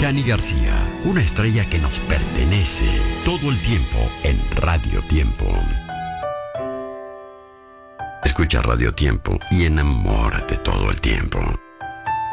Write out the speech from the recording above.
Cani García, una estrella que nos pertenece todo el tiempo en Radio Tiempo. Escucha Radio Tiempo y enamórate todo el tiempo.